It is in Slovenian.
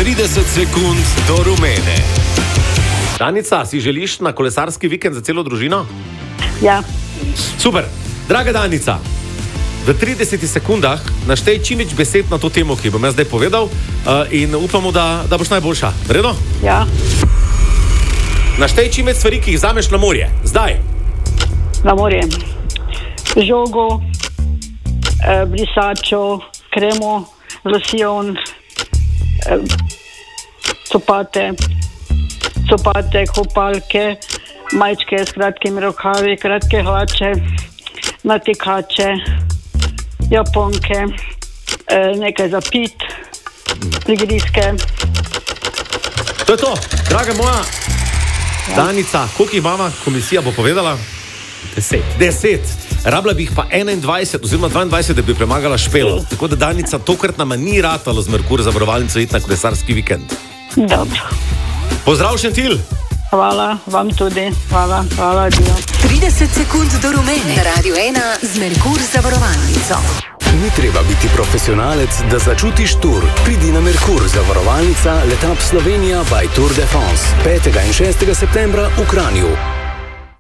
30 sekund do rumene. Danica, si želiš na kolesarski vikend za celo družino? Ja. Super. Draga Danica, v 30 sekundah naštej čim več besed na to temo, ki bom jaz zdaj povedal, in upamo, da boš najboljša. Redo? Ja. Naštej čim več stvari, ki jih vzameš na morje. Zdaj. Na morje. Žogo, brisačo, kremo, losjon, copate, kopalke, majčke s kratkimi rokavi, kratke hlače, natikače, japonke, nekaj za pit, prigrizke. To je to, draga moja Danica. Koliko jih mama komisija bo povedala? 10. Rabila bi jih pa 21 oziroma 22, da bi premagala Špelo. Tako da Danica, tokrat nama ni ratalo z Merkur zavarovalnico iti na kolesarski vikend. Dobro. Pozdrav, Šentil! Hvala, vam tudi. Hvala, adijo. 30 sekund do rumene. Na Radio 1 z Merkur zavarovalnico. Ni treba biti profesionalec, da začutiš tur. Pridi na Merkur zavarovalnica Letap Slovenija by Tour de France 5. in 6. septembra v Kranju.